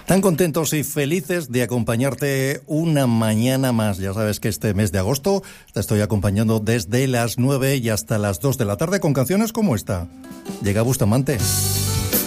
Tan contentos y felices de acompañarte una mañana más. Ya sabes que este mes de agosto te estoy acompañando desde las 9 y hasta las 2 de la tarde con canciones como esta. Llega Bustamante.